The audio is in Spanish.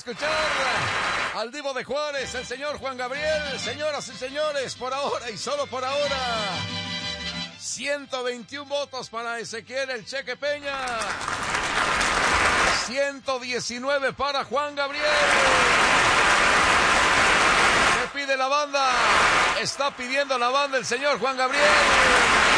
escuchar al Divo de Juárez, el señor Juan Gabriel. Señoras y señores, por ahora y solo por ahora, 121 votos para Ezequiel El Cheque Peña, 119 para Juan Gabriel. ¿Qué pide la banda? Está pidiendo la banda el señor Juan Gabriel.